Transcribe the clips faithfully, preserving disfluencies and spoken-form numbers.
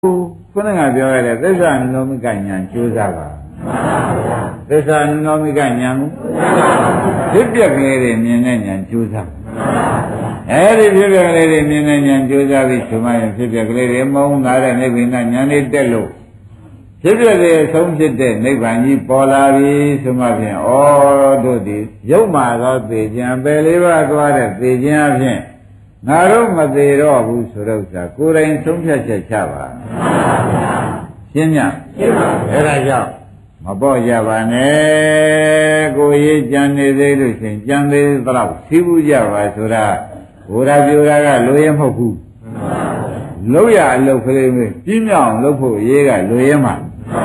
ခုနကပြောရတဲ့သစ္စာနုလောမိကဉာဏ်ကြိုးစားပါသစ္စာနုလောမိကဉာဏ်ကိုဖြစ်ပြက်ကလေးတွေမြင်တဲ့ဉာဏ်ကြိုးစားအဲဒီဖြစ်ပြက်ကလေးတွေမြင်တဲ့ဉာဏ်ကြိုးစားပြီးဆိုမှရင်ဖြစ်ပြက်ကလေးတွေမုန်းလာတဲ့နိဗ္ဗာန်ဉာဏ်လေးတက်လို့ဖြစ်ပြတွေအဆုံးဖြစ်တဲ့နိဗ္ဗာန်ကြီးပေါ်လာပြီဆိုမှဖြင့်ဩတို့ဒီရုပ်မှာသောသေခြင်းပယ်လေးပါးသွားတဲ့သေခြင်းအဖြစ်ငါတို့မသေးတော့ဘူးဆိုတော့ဥစ္စာကိုယ်တိုင်ဆုံးဖြတ်ချက်ချပါရှင်းညရှင်းပါအဲ့ဒါကြောင့်မပေါ့ကြပါနဲ့ကိုယ်ရေးကြံနေသေးလို့ရှင်ကြံသေးတော့သိဘူးကြပါဆိုတာဘုရားပြောတာကလိုရမဟုတ်ဘူးလို့ရအလုပ်ကလေးမျိုးပြီးမြောက်အောင်လုပ်ဖို့ရေးကလိုရမှာ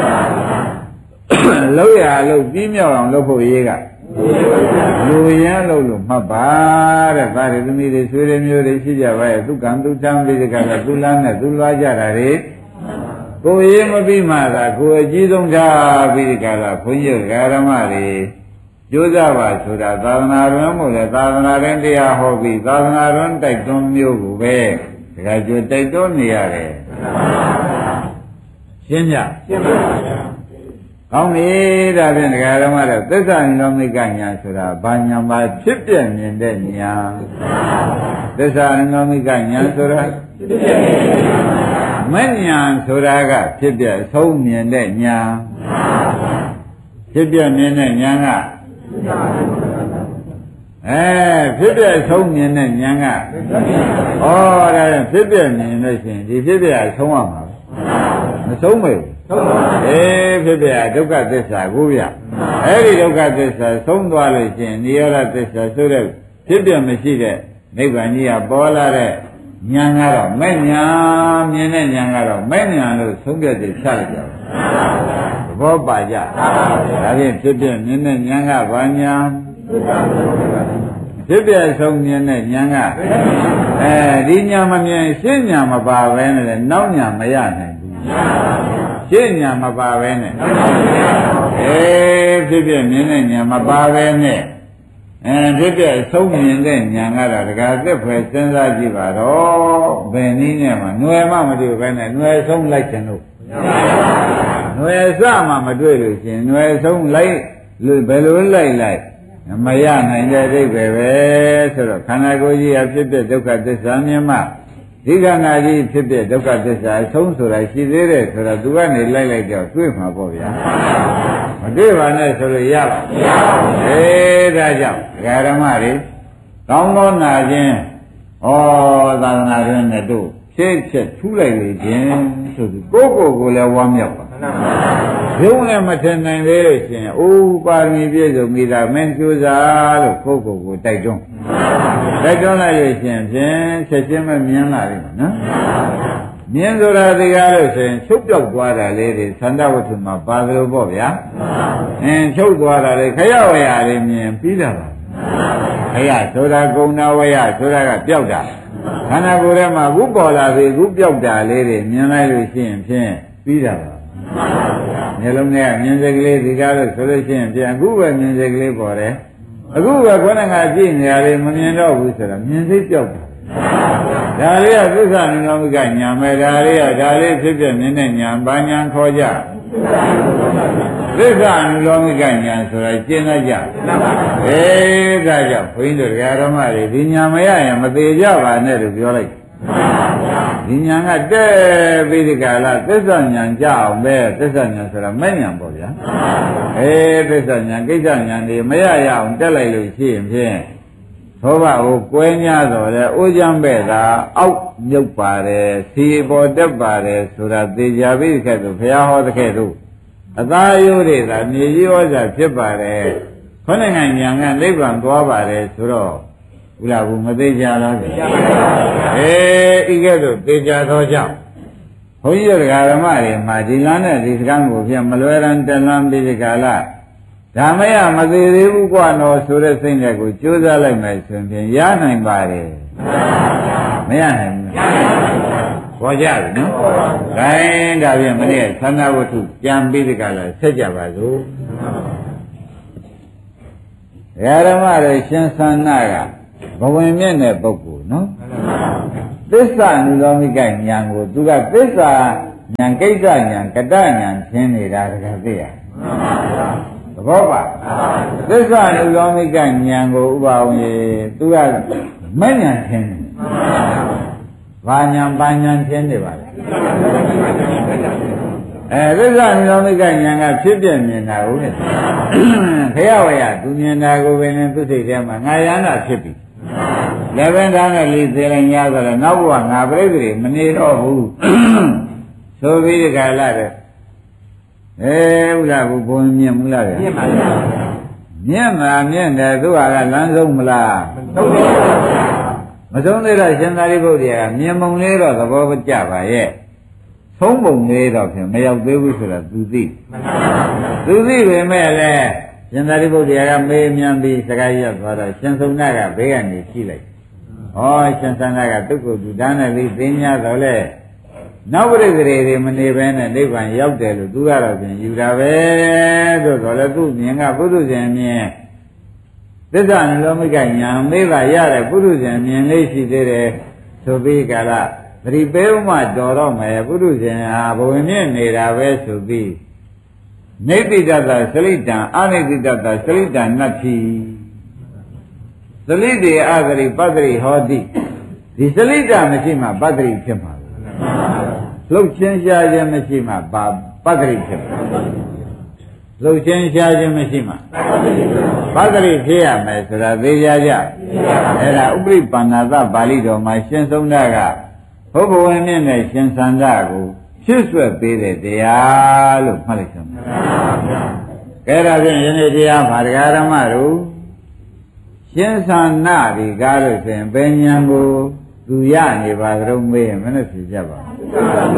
လို့ရအလုပ်ပြီးမြောက်အောင်လုပ်ဖို့ရေးကလူရန်လို့လို့မှတ်ပါတဲ့ဗာရသမီးတွေဆွေတွေမျိုးတွေရှိကြပါရဲ့သူကံသူတမ်းပြီးတဲ့ကကသူလမ်းနဲ့သူလွားကြတာတွေကိုယ်ရေးမပြီးမှသာကိုယ်အကြီးဆုံးထားပြီးတဲ့ကကဘုန်းကြီးဓမ္မတွေကြိုးစားပါဆိုတာသာသနာ့တွင်မို့လဲသာသနာ့တွင်တရားဟောပြီးသာသနာ့တွင်တိုက်တွန်းမျိုးကိုပဲဒါကကြိုတိုက်တွန်းနေရတယ်ရှင်းကြရှင်းပါဗျာကောင်းပြီဒါဖြင့်ဒကာဓမ္မတို့သစ္စာနိရောမိကညာဆိုတာဘာညာမှာဖြစ်ပြမြင်တဲ့ညာသစ္စာနိရောမိကညာဆိုတာမညာဆိုတာကဖြစ်ပြဆုံးမြင်တဲ့ညာဖြစ်ပြမြင်တဲ့ညာကအဲဖြစ်ပြဆုံးမြင်တဲ့ညာကဩဒါဖြစ်ပြမြင်လို့ရှိရင်ဒီဖြစ်ပြဆုံးရမှာမဆုံးမေဘူးအေးဖြစ်ပြဒုက္ခသစ္စာကိုဗျအဲ့ဒီဒုက္ခသစ္စာဆုံးသွားလို့ရှိရင်နိရောဓသစ္စာဆိုတဲ့ဖြစ်ပြမရှိတဲ့နိဗ္ဗာန်ကြီးကပေါ်လာတဲ့ဉာဏ်ကတော့မဲ့ဉာဏ်မြင်တဲ့ဉာဏ်ကတော့မဲ့ဉာဏ်လို့ဆုံးဖြတ်ပြီးချလိုက်ကြပါသဘောပါကြဒါဖြင့်ဖြစ်ပြမြင်တဲ့ဉာဏ်ကဘာဉာဏ်ဖြစ်ပြဆုံးမြင်တဲ့ဉာဏ်ကအဲဒီဉာဏ်မမြင်ရှင်းဉာဏ်မပါပဲနဲ့နောက်ဉာဏ်မရနိုင်ဘူးရှင်းညာမပါပဲနဲ့အေးဖြစ်ဖြစ်မြင်တဲ့ညာမပါပဲနဲ့အဲဖြစ်ဖြစ်ဆုံးမြင်တဲ့ညာကတော့တကားသက်ဖွယ်စဉ်းစားကြည့်ပါတော့ဘယ်နည်းနဲ့မှຫນွယ်မှမတွေ့ပဲနဲ့ຫນွယ်ဆုံးလိုက်ခြင်းလို့ຫນွယ်စမှမတွေ့လို့ရှင်ຫນွယ်ဆုံးလိုက်ဘယ်လိုလိုက်လိုက်မရနိုင်တဲ့အိဗယ်ပဲဆိုတော့ခန္ဓာကိုယ်ကြီးအဖြစ်ဖြစ်ဒုက္ခသစ္စာမြင်မှဒီခန္ဓာကြီးဖြစ်ဖြစ်ဒုက္ခသစ္စာအဆုံးဆိုတာရှိသေးတယ်ဆိုတော့သူကနေလိုက်လိုက်တော့တွေ့မှာပေါ့ဗျာမတွေ့ပါနဲ့ဆိုလို့ရပါမရပါဘူးအေးဒါကြောင့်ဒကာဓမ္မတွေကောင်းသောနာခြင်းဩသာသနာ့တွင်နဲ့တို့ဖြည့်ချက်ထူးလိုက်လေခြင်းဆိုပြီးကိုယ့်ကိုယ်ကိုလည်းဝမ်းမြောက်ပါရုံနဲ့မထင်နိုင်သေးလို့ရှင်အိုးပါရမီပြည့်စုံမိတာမင်းကြိုးစားလို့ကိုယ့်ကိုယ်ကိုတိုက်တွန်းတိုက်တွန်းလိုက်လို့ရှင်ဖြင့်ချက်ချင်းမမြင်လာပြီနော်မြင်ဆိုတာဒီကားလို့ရှင်ချုပ်ပြောက်သွားတာလေးတွေသန္တဝတ္ထုမှာပါသလိုပေါ့ဗျာအင်းချုပ်သွားတာလေခရဝရလေးမြင်ပြီးတာပါခရဆိုတာကုဏဝရဆိုတာကပြောက်တာခန္ဓာကိုယ်ထဲမှာခုပေါ်လာပြီခုပြောက်တာလေးတွေမြင်လိုက်လို့ရှိရင်ဖြင့်ပြီးတာပါမျက်လုံးထဲကမြင်စိတ်ကလေးဒီကားလို့ဆိုလို့ရှိရင်ဖြင့်အခုပဲမြင်စိတ်ကလေးပေါ်တယ်အခုပဲခေါင်းကကြည့်နေရတယ်မမြင်တော့ဘူးဆိုတော့မြင်စိတ်ပြောက်တာဒါလေးကသစ္စာနိရောဓကညာမဲ့ဒါလေးကဒါလေးဖြစ်ဖြစ်မြင်တဲ့ညာဘာညာခေါ်ကြသစ္စာနိရောဓကညာဆိုတာရှင်းတတ်ကြအေးဒါကြောင့်ဘုန်းကြီးတို့ဓမ္မတွေဒီညာမရရင်မသေးကြပါနဲ့လို့ပြောလိုက်ဒီညာကတဲ့ပြီးဒီကလာသစ္စာညာကြအောင်ပဲသစ္စာညာဆိုတာမဲ့ညာပေါ့ဗျာအေးသစ္စာညာကိစ္စညာတွေမရရအောင်တက်လိုက်လို့ရှိရင်ဖြင့်သောဘကိုကွဲ냐တော်လဲအိုးချမ်းပဲ့တာအောက်မြုပ်ပါတယ်စီပေါ်တက်ပါတယ်ဆိုတာသေချာပြီးခဲ့သူဘုရားဟောတဲ့ခဲ့သူအသာရိုးတွေသာမြေကြီးဩဇာဖြစ်ပါတယ်ခொနဲ့ငံညာကနိဗ္ဗာန်သွားပါတယ်ဆိုတော့ဘုရားဘုမသေးကြလားသိကြပါဘူးအေးဤကဲ့သို့သေချာသောကြောင့်ဘုန်းကြီးတို့ဓမ္မတွေမှာဒီလမ်းနဲ့ဒီစကံကိုဖြင့်မလွယ်ရန်တလန်းပြီးဒီကာလဓမ္မရမသေးသေးဘူးကွာနော်ဆိုတဲ့စိတ်နဲ့ကိုကြိုးစားလိုက်မယ်ဆိုရင်ရနိုင်ပါတယ်မရနိုင်ဘူးခေါ်ကြပြီနော်ဒါရင်ဒါဖြင့်မနေ့သန္တာဝတ္ထုကြံပြီးဒီကာလဆက်ကြပါစို့ဓမ္မတွေရှင်သန္နာကဘဝင်မြင့်တဲ့ပုဂ္ဂိုလ်နော်သစ္စာနိရောဓိကဉာဏ်ကိုသူကသစ္စာဉာဏ်ကိစ္စဉာဏ်ကတ္တဉာဏ်ရှင်းနေတာတကယ်သိရသဘောပါသစ္စာနုလောမိကဉာဏ်ကိုဥပါဝင်သူကမဲ့ဉာဏ်ရှင်းတယ်ဘာဉာဏ်ဘာဉာဏ်ရှင်းနေပါလဲအဲသစ္စာနုလောမိကဉာဏ်ကဖြစ်ပြမြင်တာဟုတ်လေခရဝရသူမြင်တာကိုပဲနဲ့သူစိတ်ထဲမှာငါရဟန္တာဖြစ်ပြီလည်းပဲဒါနဲ့လေးသေးလိုက်ရဆိုတော့နောက်ဘဝငါပြိတ္တိမနေတော့ဘူးဆိုပြီးဒီကလာတဲ့အဲဥလားဘူးဘုံမြင်မလားမြင်ပါဗျာမြင်မှာမြင်တယ်သူကလမ်းဆုံးမလားမဆုံးသေးတော့ရှင်သာရိပုတ္တရာကမြင်ပုံလေးတော့သဘောကျပါရဲ့ဆုံးပုံလေးတော့ဖြင့်မရောက်သေးဘူးဆိုတော့သူသိသူသိပေမဲ့လည်းရှင်သာရိပုတ္တရာကမေးမြန်းပြီးစကားရက်သွားတော့ရှင်သုံးနာကဘေးကနေကြည့်လိုက်ဟောရှင်သန္တာကတုတ်ကိုသူဒါနဲ့လေးသိ냐တော့လေနောက်ပြိတ္တိတွေမနေဘဲနဲ့နိဗ္ဗာန်ရောက်တယ်လို့သူကတော့ပြင်ယူတာပဲဆိုတော့လေသူ့မြင်ကပုထုဇဉ်မြင်သစ္စာနှလုံးမိကညာမေးပါရတဲ့ပုထုဇဉ်မြင်လေးရှိသေးတယ်ဆိုပြီးကြလားသတိပေးမှတော်တော့မယ်ပုထုဇဉ်ဟာဘဝင်မြင့်နေတာပဲဆိုပြီးနေတိတ္တသလိတံအနိတိတ္တသလိတံနတ္ထိသလိတေအသရိပတ္တိဟောတိဒီသလိတံမရှိမှပတ္တိဖြစ်မှာလှုပ်ချင်းရှားခြင်းမရှိမှပါပတ္တိဖြစ်မှာလှုပ်ချင်းရှားခြင်းမရှိမှပတ္တိဖြစ်ရမယ်ဆိုတာသိကြကြအဲ့ဒါဥပရိပန္နာသပါဠိတော်မှာရှင်သုံးတာကဘုဘဝင်မြင့်နဲ့ရှင်သန္တာကိုဖြစ်ဆွဲပေးတဲ့တရားလို့မှတ်လိုက်စမ်း။အဲ့ဒါဖြင့်ယနေ့တရားမှာတရားဓမ္မတို့ရှင်သန္တာဒီကားလို့ဆိုရင်ဘယ်ဉာဏ်ကိုသူရနေပါကြုံမေးရင်မနဲ့ဖြေကြပါဘူး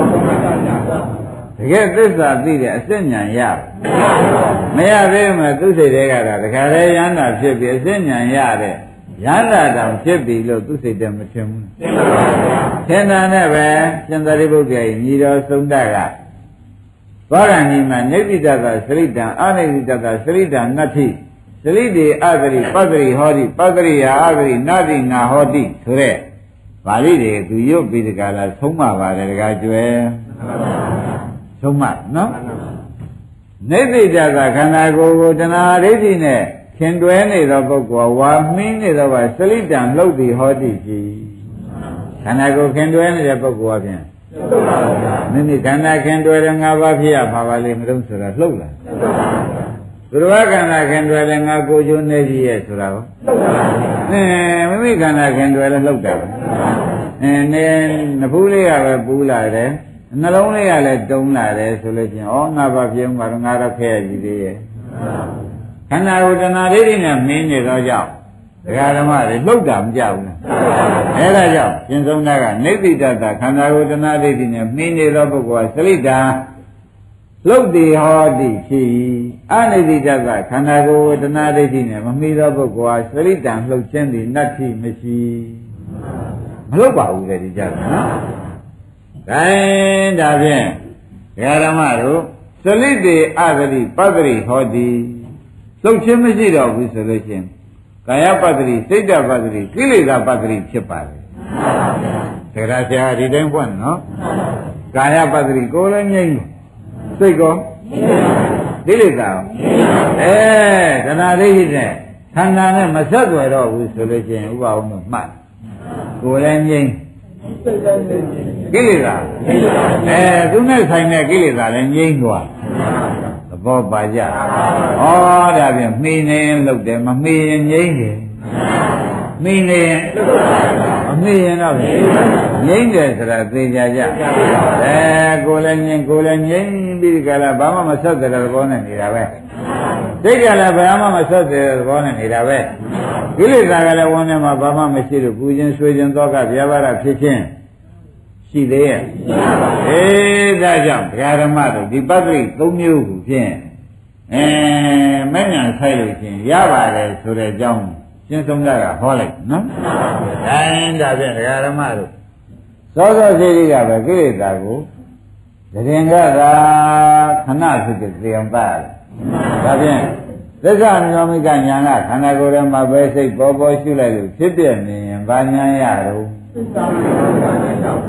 ။တကယ်သစ္စာသိတဲ့အစစ်ဉာဏ်ရမရသေးမှသူစိတ်တွေကတော့တခါလေရဟန္တာဖြစ်ပြီးအစစ်ဉာဏ်ရတဲ့ရဟန္တာတောင်ဖြစ်ပြီလို့သူစိတ်တည်းမထင်ဘူး။ထင်တာနဲ့ပဲရှင်သာရိပုတ္တရာညီတော်သုံးတကဘောရဏီမှာနေတိတ္တသစရိတံအနိတိတ္တသစရိတံနတ္ထိစရိတေအသရိပတ္တိဟောတိပတ္တိယာအသရိနတိနာဟောတိဆိုတဲ့ပါဠိတွေသူရွတ်ပြီးတကလားသုံးမပါတယ်တကားကျွဲသုံးမနော်နေတိတ္တသခန္ဓာကိုယ်ကိုတဏှာဒိဋ္ဌိနဲ့ခင်တွဲနေသောပုဂ္ဂိုလ်ဝါမင်းနေသောကစရိတံလှုပ်သည်ဟောတိရှိခန္ဓာကိုယ်ခင်တွဲနေတဲ့ပုဂ္ဂိုလ်အပြင်မိမိခန္ဓာခင်တွဲတဲ့ငါးပါးဖြစ်ရပါပါလိမ့်မလို့ဆိုတာလှုပ်လာသူတော်ခန္ဓာခင်တွဲတဲ့ငါကိုယ်ကျိုးနေကြီးရဲ့ဆိုတာကိုအဲမိမိခန္ဓာခင်တွဲလည်းလှုပ်တာပဲအဲနေနဖူးလေးကပဲပူးလာတယ်နှလုံးလေးကလည်းတုံးလာတယ်ဆိုလို့ချင်းဩငါဘာပြုံးမှာတော့ငါတော့ခဲရကြီးသေးရဲ့ခန္ဓာကိုယ်တဏှာဒိဋ္ဌိနဲ့မင်းနေတော့ကြောင့်ဒကာဓမ္မတွေလှုပ်တာမကြဘူးလားအဲဒါကြောင့်ရှင်ဆုံးသားကနေတိတ္တခန္ဓာကိုယ်တဏှာဒိဋ္ဌိနဲ့မင်းနေသောပုဂ္ဂိုလ်ကစရိတာလှုပ်သည်ဟောတိဖြစ်၏အနိတိတ္တခန္ဓာကိုယ်တဏှာဒိဋ္ဌိနဲ့မမီသောပုဂ္ဂိုလ်ကစရိတံလှုပ်ခြင်းသည်နတ္ထိမရှိမလှုပ်ပါဘူးလေဒီကြတယ်နော်ဒါရင်ဒါဖြင့်ဒကာဓမ္မတို့စရိတေအသရိပတ္တိဟောတိလှုပ်ခြင်းမရှိတော့ဘူးဆိုလို့ချင်းကာယပတ္တိစိတ်တပတ္တိကိလေသာပတ္တိဖြစ်ပါတယ်မှန်ပါဗျာဒါကြဆရာဒီတိုင်းဖွင့်နော်ကာယပတ္တိကိုယ်လည်းငြိမ်းစိတ်ကောကိလေသာအဲတဏှာဒိဋ္ဌိနဲ့ခန္ဓာနဲ့မဆက်သွယ်တော့ဘူးဆိုလို့ချင်းဥပအောင်လို့မှတ်ကိုယ်လည်းငြိမ်းကိလေသာအဲသူနဲ့ဆိုင်တဲ့ကိလေသာလည်းငြိမ်းသွားသဘောပါကြဩဒါပြန်မှီနေလို့တယ်မမှီရင်ငြိမ်းတယ်မှီနေမမှီရင်တော့ငြိမ်းတယ်ဆိုတာသိကြကြအဲကိုယ်လည်းငြိမ်းကိုယ်လည်းငြိမ်းပြီးကြလားဘာမှမဆက်တဲ့သဘောနဲ့နေတာပဲသိကြလားဘာမှမဆက်တဲ့သဘောနဲ့နေတာပဲကိလေသာကလည်းဝန်ထဲမှာဘာမှမရှိလို့ပူခြင်းဆွေးခြင်းသောကဗျာပါဒဖြစ်ခြင်းရှိသေးရဲ့အေးဒါကြောင့်ဘုရားဓမ္မတို့ဒီပတ္တိသုံးမျိုးကိုဖြင့်အဲမဉ္ဇဉ်ဆိုင်လို့ချင်းရပါတယ်ဆိုတဲ့အကြောင်းရှင်းဆုံးတာကဟောလိုက်နော်ဒါရင်ဒါဖြင့်ဘုရားဓမ္မတို့သောသောစေတီကပဲကိလေသာကိုတရင်ကသာခဏဖြစ်တဲ့သေအောင်သားတယ်ဒါဖြင့်သစ္စာနိရောမိကညာကခန္ဓာကိုယ်ထဲမှာပဲစိတ်ပေါ်ပေါ်ရှုလိုက်လို့ဖြစ်ပြနေရင်ဘာညာရတော့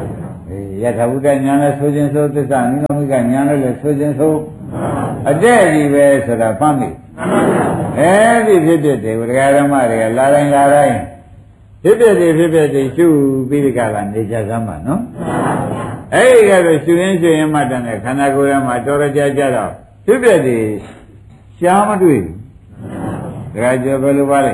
ယထာဘုဒ္ဓညာနဲ့ဆိုခြင်းဆိုသစ္စာနိရောဓကညာနဲ့လည်းဆိုခြင်းဆိုအတဲ့ကြီးပဲဆိုတာဖတ်မိအဲဒီဖြစ်ဖြစ်တယ်ဒကာဓမ္မတွေကလာတိုင်းလာတိုင်းဖြစ်ဖြစ်တယ်ဖြစ်ဖြစ်တယ်ရှုပြီးဒီကကနေကြစမ်းပါနော်အဲဒီကတော့ရှုရင်းရှုရင်းမှတန်တဲ့ခန္ဓာကိုယ်ထဲမှာတော်ရကြကြတော့ဖြစ်ဖြစ်တယ်ရှားမတွေ့ဘူးဒကာကျော်ဘယ်လိုပါလဲ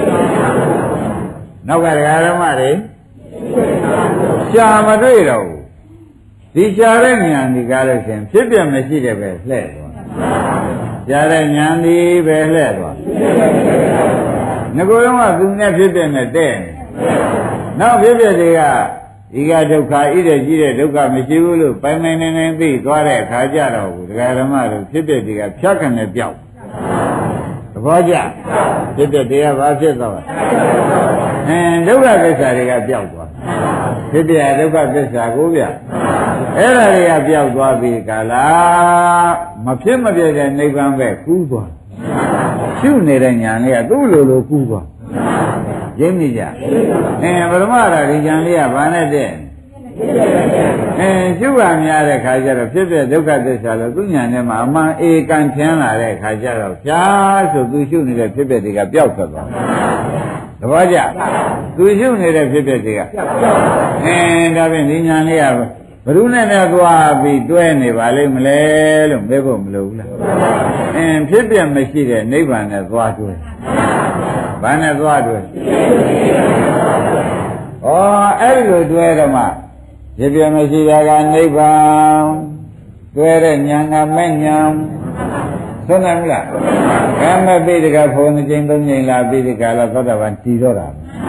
နောက်ကဒကာဓမ္မတွေရှားမတွေ့တော့ဘူးဒီရှားတဲ့ဉာဏ်ဒီကားလို့ရှင်ဖြစ်ပြမရှိတဲ့ပဲလှဲ့သွားရှားတဲ့ဉာဏ်ဒီပဲလှဲ့သွားငကိုယ်လုံးကသူနဲ့ဖြစ်ပြနဲ့တဲ့နောက်ဖြစ်ပြတွေကဒီကဒုက္ခဣတဲ့ကြီးတဲ့ဒုက္ခမရှိဘူးလို့ပိုင်ပိုင်နေနေသိသွားတဲ့အခါကျတော့ဘူးဒကာဓမ္မတို့ဖြစ်ပြတွေကဖြတ်ခံနဲ့ပြောက်သဘောကျဖြစ်ပြတွေကဘာဖြစ်သွားလဲအင်းဒုက္ခသစ္စာတွေကပြောက်သွားဖြစ်ပြဒုက္ခသစ္စာကိုဗျအဲ့ဒါတွေကပြောက်သွားပြီကာလမဖြစ်မပြတဲ့နိဗ္ဗာန်ပဲကူးသွားရှုနေတဲ့ညာလေးကသူ့လိုလိုကူးသွားရင်းမိကြအင်းပရမရာဒီညာလေးကဘာနဲ့တဲ့အင်းရှုပါများတဲ့ခါကျတော့ဖြစ်ပြဒုက္ခသစ္စာလို့သူညာနဲ့မှာအမှန်အေကံထင်းလာတဲ့ခါကျတော့ဖြားဆိုသူရှုနေတဲ့ဖြစ်ပြတွေကပျောက်သွားတယ်သဘောကျသူရှုနေတဲ့ဖြစ်ဖြစ်တွေကအင်းဒါဖြင့်ဒီညာလေးကဘယ်သူနဲ့နဲ့သွားပြီးတွဲနေပါလိမ့်မလဲလို့မေးဖို့မလိုဘူးလားအင်းဖြစ်ပြမရှိတဲ့နိဗ္ဗာန်နဲ့သွားတွဲဘာနဲ့သွားတွဲဩအဲ့ဒီလိုတွဲတော့မှဖြစ်ပြမရှိတာကနိဗ္ဗာန်တွဲတဲ့ညာကမဲ့ညာသုံးနိုင်မလားကံမဲ့ပိဋကဖုံးခြင်းသုံးချိန်လာပိဋကလာသောတာပန်တည်တော့တာ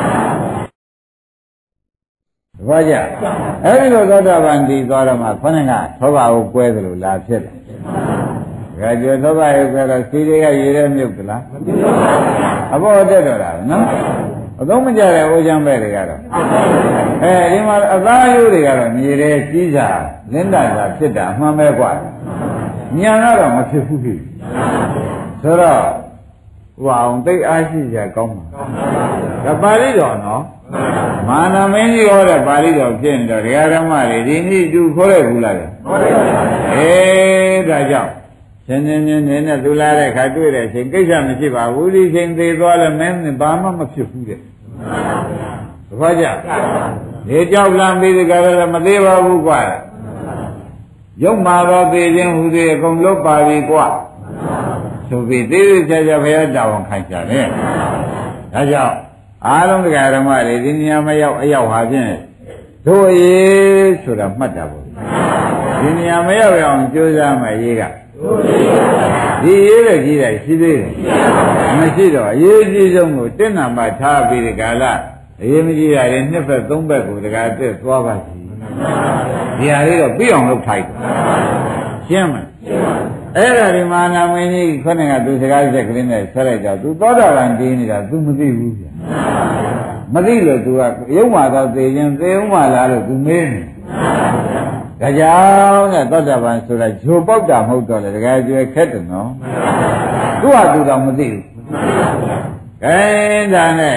ဘာကြအဲ့ဒီလိုသောတာပန်တည်သွားတော့မှခொနဲ့ကသောဘာကိုကွဲသလိုလာဖြစ်တယ်ဒါကြောင့်သောဘာရဲ့ကွဲတော့စီတွေကရေထဲမြုပ်သလားအပေါ်တက်တော့တာနော်အသုံးမကျတဲ့အိုးချမ်းပဲတွေကတော့အဲဒီမှာအသားရိုးတွေကတော့မြေထဲကြီးစာလင်းတာစာဖြစ်တာအမှန်ပဲกว่าညာကတော့မဖြစ်ဘူးပြီဆိုတော့ဟိုအောင်သိအားရှိကြကောင်းပါဒါပါဠိတော်နော်မာနမင်းကြီးဟောတဲ့ပါဠိတော်ဖြစ်နေတော့ဒကာဓမ္မတွေဒီနေ့သူခေါ်ရဘူးလားခေါ်ရပါဘူးအေးဒါကြောင့်ရှင်ရှင်ချင်းနေနဲ့သူလာတဲ့ခါတွေ့တဲ့အချိန်ကိစ္စမရှိပါဘူးဒီချိန်သေးသွားလဲမင်းဘာမှမဖြစ်ဘူးတဲ့သဘောကျဒီကြောက်လမ်းပြီးဒီကလည်းမသေးပါဘူးကွာရုပ်မာတော့သေးခြင်းဟူသေးအကုန်လွတ်ပါပြီကွာဆိုပြီးသေးသေးချာချာဘုရားတောင်းခိုင်းကြတယ်ဒါကြောင့်အားလုံးတရားဓမ္မတွေဒီနေရာမရောက်အရောက်ဟာဖြင့်တို့ရေးဆိုတာမှတ်တာပေါ့ဒီနေရာမရောက်ရအောင်ကြိုးစားမှရေးကဒီရေးတဲ့ကြီးတယ်ရှိသေးတယ်မရှိတော့အရေးကြီးဆုံးကိုတင့်နာမှထားပြီးဒီကာလအရေးမကြီးတာရင်နှစ်ဘက်သုံးဘက်ကိုတကားတက်သွားပါစီဒီဟာလေးတော့ပြီးအောင်လုပ်ထိုက်တယ်ရှင်းမလားအဲ့ဒါဒီမာနာမင်းကြီးခொနဲ့ကသူစကားစက်ကလေးနဲ့ဆက်လိုက်တော့သူသောတာပန်တည်နေတာ तू မသိဘူးဗျာမသိလို့ तू ကရုံမှာတော့သိရင်သိအောင်မလားလို့ तू မေးနေဒါကြောင့်တဲ့သောတာပန်ဆိုတာဂျိုပေါက်တာမဟုတ်တော့လေတကယ်ကျွဲခက်တယ်နော်သူ့ဟာသူတော့မသိဘူးအဲဒါနဲ့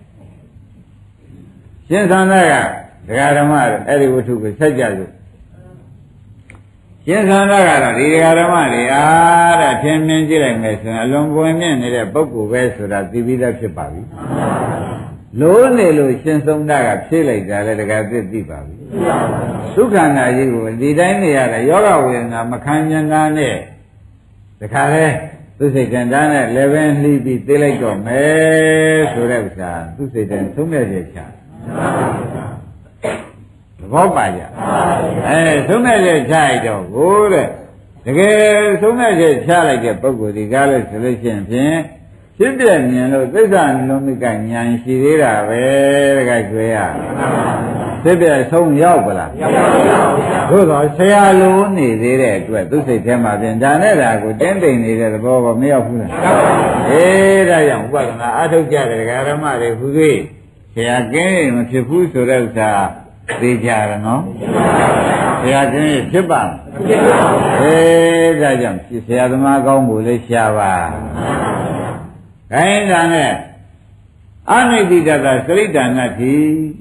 ရှင်သန္တာကဒကာဓမ္မအဲ့ဒီဝတ္ထုကိုဆက်ကြလို့ရှင်သန္တာကတော့ဒီဒကာဓမ္မတွေအားတဲ့ထင်မြင်ကြည့်လိုက်မယ်ဆိုရင်အလွန်ပွင့်မြင့်နေတဲ့ပုဂ္ဂိုလ်ပဲဆိုတာသိပြီးသားဖြစ်ပါပြီလို့နေလို့ရှင်သုံးတာကဖြည့်လိုက်တာလေဒကာသိသိပါပြီဒုက္ခနာကြီးကိုဒီတိုင်းနေရတဲ့ယောဂဝေဒနာမခံဉာဏ်သားနဲ့တခါလဲသူစိတ်တန်တာနဲ့လည်းပဲလှီးပြီးသိလိုက်တော့မယ်ဆိုတဲ့ဥစ္စာသူစိတ်တန်သုံးရတဲ့ချာသဘောပါကြအဲသုံးရတဲ့ချာရတော့ကိုတဲ့တကယ်သုံးရတဲ့ချာလိုက်တဲ့ပုဂ္ဂိုလ်ဒီကားလို့ဆိုလို့ရှိရင်ဖြင့်ဖြစ်ပြမြင်လို့သစ္စာလုံးမိကဉာဏ်ရှိသေးတာပဲတကယ်ကျွေးရဖြစ်ပြဆုံးရောက်ပါလားရောက်ပါဘူးသို့တော့ဆရာလိုနေသေးတဲ့အတွက်သူစိတ်ထဲမှာပြင်ဒါနဲ့ဒါကိုတင်းတိမ်နေတဲ့သဘောကမရောက်ဘူးလားရောက်ပါဘူးအေးဒါကြောင့်ဥပဒနာအထုတ်ကြတဲ့ဓမ္မတွေဟူသေးဆရာကင်းမဖြစ်ဘူးဆိုတဲ့ဥစ္စာသိကြရနော်ဆရာကင်းဖြစ်ပါမဖြစ်ပါဘူးအေးဒါကြောင့်ဆရာသမားကောင်းဖို့လေးရှားပါခိုင်းတာနဲ့အနိတိတ္တသစရိတ္တနာတိ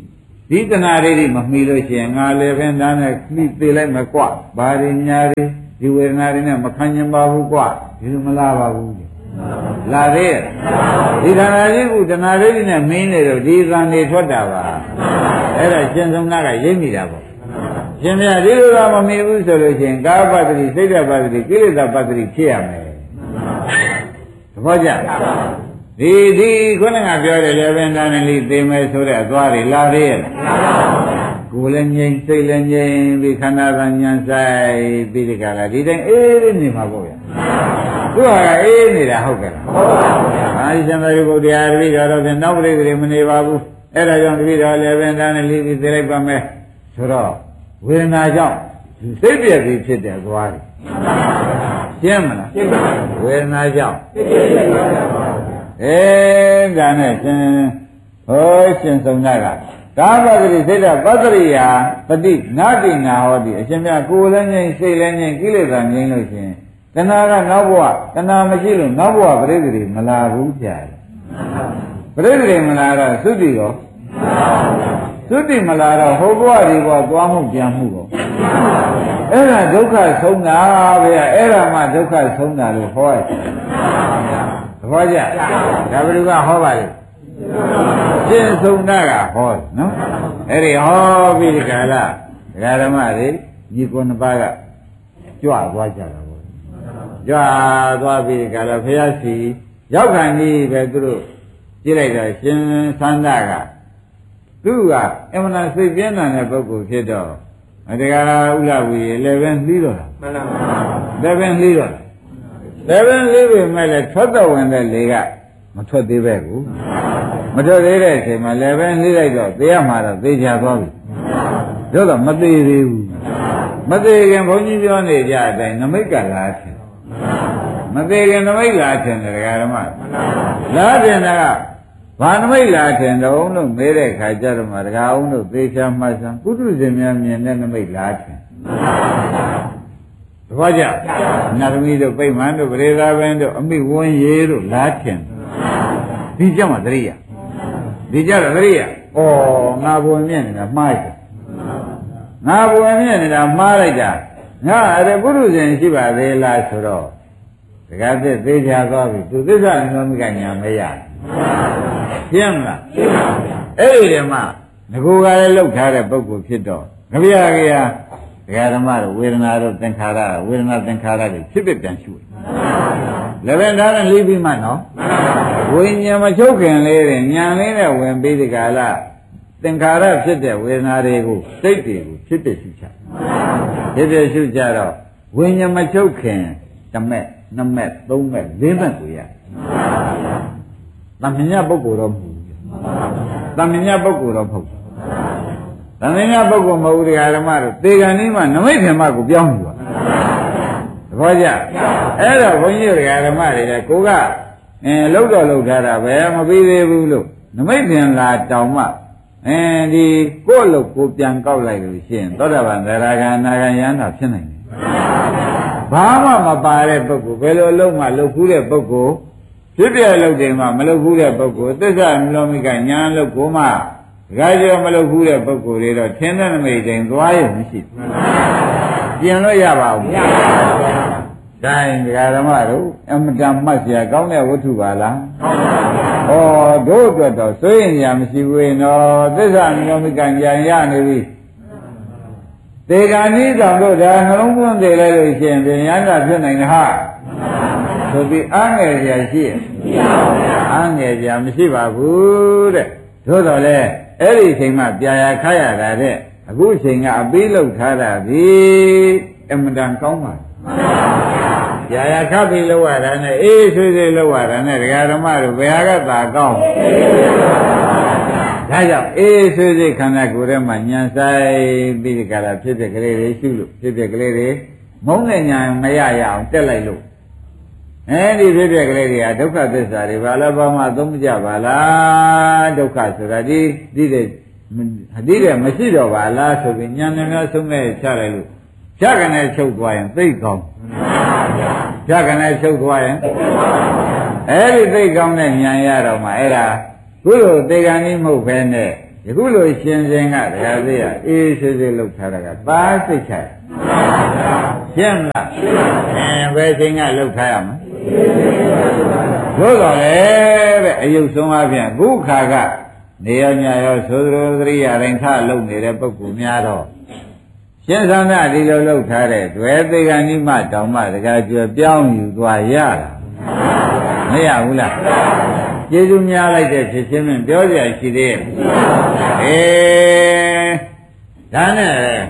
ဒီတဏှာတွေမမှီလို့ရှိရင်ငါလည်းပဲနားနဲ့ခလိသေးလိုက်မကွဘာတွေညာတွေဒီဝေဒနာတွေနဲ့မခံကျင်ပါဘူးကွဒီလိုမလားပါဘူးလာသေးရဲ့ဒီခန္ဓာကြီးကတဏှာတွေနဲ့မင်းနေတော့ဒီသံတွေထွက်တာပါအဲ့ဒါရှင်ဆုံးနာကရိပ်မိတာပေါ့ရှင်မြတ်ဒီလိုကမမီဘူးဆိုလို့ရှိရင်ကာပတ္တိစိတ်တပတ္တိကိလေသာပတ္တိဖြစ်ရမယ်သဘောကျဒီဒီခုနကပြောတယ်လေဘင်္ဒာနလိသိမယ်ဆိုတဲ့အသွားတွေလာသေးရဲ့ကိုယ်လည်းငြိမ်စိတ်လည်းငြိမ်ပြီးခန္ဓာကဉာဏ်ဆိုင်ပြီးဒီကလာဒီတိုင်းအေးလေးနေမှာပေါ့ဗျာသူကအေးနေတာဟုတ်ကဲ့လားဟုတ်ပါဘူးအာရှင်သာရိပုတ္တရာတပည့်တော်တော့ဖြင့်နောက်ပြိတ္တိမနေပါဘူးအဲ့ဒါကြောင့်တပည့်တော်လည်းဘင်္ဒာနလိပြီးသိလိုက်ပါမယ်ဆိုတော့ဝေဒနာကြောင့်စိတ်ပြည့်ပြီးဖြစ်တဲ့သွားတွေရှင်းမလားရှင်းပါဘူးဝေဒနာကြောင့်အဲဒါနဲ့ရှင်ဟောရှင်ဆုံးတာကကာမဂတိစိတ်ဓာတ်ပတ္တိယာပတိနာတိနာဟောတိအရှင်မြတ်ကိုယ်လည်းငြိမ်စိတ်လည်းငြိမ်ကိလေသာငြိမ်လို့ရှင်တဏှာကနောက်ဘဝတဏှာမရှိလို့နောက်ဘဝပရိသေမလာဘူးကြာတယ်ပရိသေမလာတော့သုတိရောသုတိမလာတော့ဟောဘဝဒီဘဝသွားမှုပြန်မှုတော့အဲ့ဒါဒုက္ခဆုံးတာပဲအဲ့ဒါမှဒုက္ခဆုံးတာလို့ဟောရတယ်သဘောကျဒါဘယ်သူကဟောပါလဲရှင်ဆုံးတာကဟောနော်အဲ့ဒီဟောပြီးဒီကလာဒကာဓမ္မတွေညီကိုနှစ်ပါးကကြွသွားကြတာပေါ့ကြွသွားပြီးဒီကလာဖျားစီရောက်ခံကြီးပဲသူတို့ကြည့်လိုက်တော့ရှင်သန္တာကသူကအမှန်တရားစိတ်ပြင်းတဲ့ပုဂ္ဂိုလ်ဖြစ်တော့ဒီကလာဥလဝီလည်းပဲနှီးတော့တာမှန်ပါဘူးလည်းပဲနှီးတော့လည်းပဲနှီးပြီမဲ့လည်းထွက်တော့ဝင်တဲ့လေကမထွက်သေးပဲကူမထွက်သေးတဲ့အချိန်မှာလည်းပဲနှီးလိုက်တော့သေရမှာတော့သေချာသွားပြီတို့တော့မသေးသေးဘူးမသေးခင်ဘုန်းကြီးပြောနေကြအတိုင်းနမိတ်ကလားထင်မသေးခင်နမိတ်လားထင်တယ်ဒကာဓမ္မလားထင်တာကဘာနမိတ်လားထင်တော့လို့မဲတဲ့ခါကျတော့မှဒကာအောင်တို့သေချာမှတ်စမ်းပုထုဇဉ်များမြင်တဲ့နမိတ်လားထင်တပည့်ကြနာသမီးတို့ပိမှန်တို့ပရိသာဘင်းတို့အမိဝန်းရေတို့လားထင်ဒီကြောင့်မှတရိယာဒီကြတော့တရိယာဩငါဘုံမြင့်နေတာမှားတယ်ငါဘုံမြင့်နေတာမှားလိုက်တာငါအဲ့ပုရုဇဉ်ရှိပါသေးလားဆိုတော့ဒကာသစ်သေးချာသွားပြီသူသစ္စာနိရောဓကညာမရရှင်းမလားရှင်းပါဗျာအဲ့ဒီတည်းမှာငကိုကလည်းလောက်ထားတဲ့ပုဂ္ဂိုလ်ဖြစ်တော့ငပြာကရဒကာဓမ္မတို့ဝေဒနာတို့သင်္ခါရဝေဒနာသင်္ခါရတွေဖြစ်ဖြစ်ပြန်ရှုတယ်လည်းပဲဒါနဲ့လေးပြီးမှနော်ဝိညာဉ်မချုပ်ခင်လေးတဲ့ဉာဏ်လေးနဲ့ဝင်ပြီးဒီကလာသင်္ခါရဖြစ်တဲ့ဝေဒနာတွေကိုစိတ်တွေကိုဖြစ်ဖြစ်ရှုချဖြစ်ဖြစ်ရှုကြတော့ဝိညာဉ်မချုပ်ခင်တစ်မဲ့နှစ်မဲ့သုံးမဲ့လေးမဲ့ကိုရသမညပုဂ္ဂိုလ်တော့မဟုတ်ဘူးသမညပုဂ္ဂိုလ်တော့မဟုတ်ဘူးသမညပုဂ္ဂိုလ်မဟုတ်ဘူးတရားဓမ္မတို့သေကံนี้မှနမိတ်ဓမ္မကိုပြောင်းယူပါသဘောကျအဲ့တော့ဘုန်းကြီးတရားဓမ္မတွေလည်းကိုကအင်းလှုပ်တော့လှုပ်ထားတာပဲမပြီးသေးဘူးလို့နမိတ်ဓင်လာတောင်မှအင်းဒီကိုယ့်လို့ကိုပြန်ကောက်လိုက်လို့ရှိရင်သောတာပန်သရဂံအနာဂံယန္တာဖြစ်နိုင်တယ်ဘာမှမပါတဲ့ပုဂ္ဂိုလ်ဘယ်လိုလုံးမှလှုပ်ခူးတဲ့ပုဂ္ဂိုလ်ဖြစ်ပြလို့တင်မှမလှုပ်ခူးတဲ့ပုဂ္ဂိုလ်သစ္စာနိရောဓကညာလှုပ်ကိုမှဒကာကျော်မလှုပ်ခူးတဲ့ပုဂ္ဂိုလ်တွေတော့ထင်းတဲ့နမိတ်တိုင်းသွားရမရှိဘူးပြင်လို့ရပါဘူးမရပါဘူးတိုင်းဒကာဓမ္မတို့အမတန်မှတ်เสียကောင်းတဲ့ဝတ္ထုပါလားဟုတ်ပါဘူးဩတို့အတွက်တော့စိုးရင်ရမရှိဘူးနော်သစ္စာနိရောဓကညာရနေပြီသေကံဤတောင်တို့ဒါနှလုံးသွင်းသေးလိုက်လို့ရှိရင်ဉာဏ်သာဖြစ်နိုင်တယ်ဟာဆိုပြီးအားငယ်စရာရှိရဲ့မရှိပါဘူးဗျာအားငယ်စရာမရှိပါဘူးတဲ့သို့တော်လဲအဲ့ဒီအချိန်မှပြာရခရတာတဲ့အခုအချိန်ကအပေးလောက်ထားတာဒီအမှန်တန်ကောင်းပါလားပြာရခပြီးလောက်ရတာနဲ့အေးဆွေးဆွေးလောက်ရတာနဲ့ဒကာဓမ္မတို့ဘယ်ဟာကသာကောင်းဒါကြောင့်အေးဆွေးဆွေးခန္ဓာကိုယ်ထဲမှာညံဆိုင်ပြီးဒီကလာဖြစ်တဲ့ကလေးတွေရှုလို့ဖြစ်တဲ့ကလေးတွေမုန်းတဲ့ညာမရရအောင်တက်လိုက်လို့အဲဒီဖြစ်တဲ့ကလေးတွေကဒုက္ခသစ္စာတွေဘာလဲဘာမှသုံးမကြပါလားဒုက္ခဆိုတာဒီဒီတဲ့ဒီတဲ့မရှိတော့ပါလားဆိုပြီးညာနဲ့များဆုံးမဲ့ချလိုက်လို့ဖြတ်ကနေချုပ်သွားရင်သိကောင်းဖြတ်ကနေချုပ်သွားရင်အဲဒီသိကောင်းတဲ့ညာရတော့မှအဲ့ဒါကုသိုလ်သေကံကြီးမဟုတ်ဘဲနဲ့ယခုလိုရှင်ရှင်ကတရားသေးရအေးဆေးဆေးလောက်ထားတာကပါစိတ်ချရှင်းမလားအဲဘယ်ချိန်ကလောက်ထားရမလဲလို့တော့လေတဲ့အယုတ်ဆုံးအပြင်ခုခါကနေရညာရောသိုးသိုးသတိရရင်ခလုံနေတဲ့ပုဂ္ဂိုလ်များတော့ရှင်းသံသာဒီလိုလောက်ထားတဲ့ဒွဲသေးကနိမတောင်မှတကကြွယ်ပြောင်းယူသွားရတာမရဘူးလားကျေးဇူးများလိုက်တဲ့ဖြစ်ချင်းနဲ့ပြောကြရှိသေးရဲ့အေးဒါနဲ့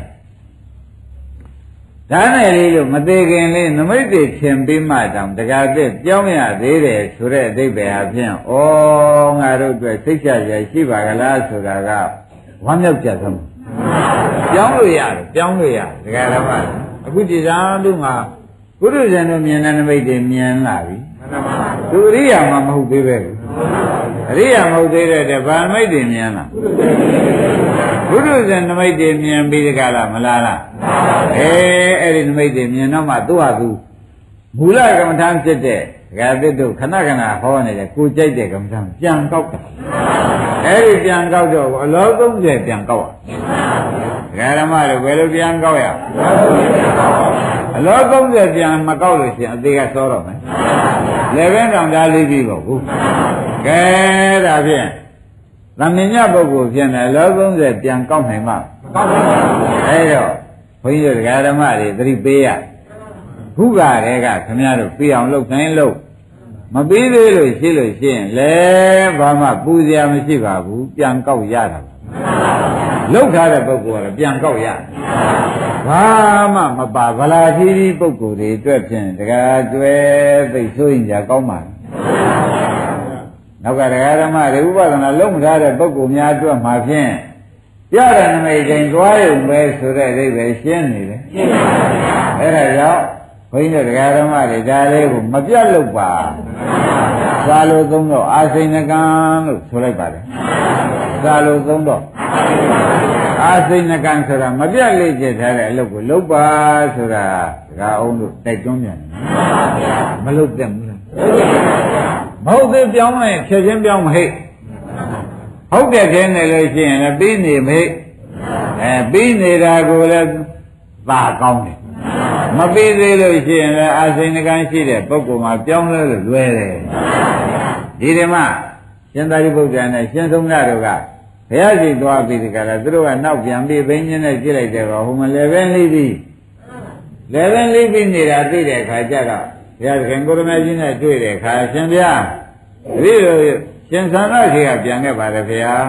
ဒါနဲ့လေးလို့မသေးခင်လေးနမိတ်တွေဖြင်ပြီးမှတောင်တကယ်တည်းပြောင်းရသေးတယ်ဆိုတဲ့အဓိပ္ပာယ်အဖြစ်ဩငါတို့အတွက်စိတ်ချရရှိပါကလားဆိုတာကဝမ်းမြောက်ကြသမ်းပြောင်းလို့ရတယ်ပြောင်းလို့ရတကယ်တော့အခုဒီစားတို့မှာဘုရားရှင်တို့မြင်တဲ့နမိတ်တွေမြင်လာပြီသူအရိယာမှမဟုတ်သေးပဲအရိယာမဟုတ်သေးတဲ့ဗာမိတ်တွေမြင်လားဘုရားရှင်နမိတ်တွေမြင်ပြီးတကလားမလားလားအဲအဲ့ဒီနမိတ်တွေမြင်တော့မှသူ့ဟာသူမူလကမ္မထာဖြစ်တဲ့ဒကာသစ်တို့ခဏခဏဟောနေတယ်ကိုကြိုက်တဲ့ကမ္မထာပြန်ကောက်တယ်အဲ့ဒီပြန်ကောက်တော့အလောသုံးဆယ်ပြန်ကောက်ရဒကာဓမ္မတို့ဘယ်လိုပြန်ကောက်ရအလောသုံးဆယ်ပြန်မကောက်လို့ရှိရင်အသေးကစောတော့မယ်လည်းပဲတောင်သားလေးပြီးပေါ့ဘူးကဲဒါဖြင့်သမင်ညပုဂ္ဂိုလ်ဖြစ်နေအလောသုံးဆယ်ပြန်ကောက်နိုင်မှာကောက်ပါဘူးအဲ့တော့ဘုန်းကြီးတို့ဒကာဓမ္မတွေသတိပေးရခုကတည်းကခင်ဗျားတို့ပြအောင်လုပ်တိုင်းလုပ်မပြီးသေးလို့ရှိလို့ရှိရင်လည်းဘာမှပူစရာမရှိပါဘူးပြန်ကောက်ရတာလောက်ထားတဲ့ပုဂ္ဂိုလ်ကတော့ပြန်ကောက်ရဘာမှမပါဗလာသီးသီးပုဂ္ဂိုလ်တွေအတွက်ဖြင့်တကားကျွဲသိဆိုရင်ကြာကောင်းပါနောက်ကတရားဓမ္မတွေဥပဒနာလုံးမထားတဲ့ပုဂ္ဂိုလ်များအတွက်မှာဖြင့်ပြရတဲ့နမိတ်တိုင်းသွားရုံပဲဆိုတဲ့အိဗယ်ရှင်းနေတယ်ရှင်းပါပါအဲ့ဒါကြောင့်ဘုန်းကြီးတို့တရားဓမ္မတွေဒါလေးကိုမပြတ်လို့ပါသာလို့သုံးတော့အာစိဏကံလို့ဆိုလိုက်ပါတယ်သာလို့သုံးတော့အာစိဏကံဆိုတာမပြတ်လေ့ကျက်ထားတဲ့အလုပ်ကိုလုပ်ပါဆိုတာဒကာအောင်တို့တိုက်တွန်းပြန်တယ်မလုပ်တဲ့ဘူးလားမဟုတ်သေးပြောင်းလိုက်ချက်ချင်းပြောင်းမဟိတ်ဟုတ်တဲ့ခဲနေလို့ရှိရင်လည်းပြီးနေမဟိတ်အဲပြီးနေတာကိုလည်းသာကောင်းတယ်မပြီးသေးလို့ရှိရင်လည်းအာစိဏကံရှိတဲ့ပုဂ္ဂိုလ်မှာပြောင်းလဲလို့လွယ်တယ်ဒီဓမ္မရှင်သာရိပုတ္တရာနဲ့ရှင်သုံးရတို့ကဘုရားရှိသွားပြီးဒီကရသူတို့ကနောက်ပြန်ပြီးဘိန်းင်းနဲ့ကြည့်လိုက်တယ်ကောဟိုမှာလည်းပဲလေးပြီးလည်းပဲလေးပြီးနေတာသိတဲ့အခါကျတော့ဘုရားခင်ကိုရမကြီးနဲ့တွေ့တဲ့အခါရှင်ဗျာဒီလိုရှင်သန္တာကြီးကပြန်ခဲ့ပါတယ်ဘုရား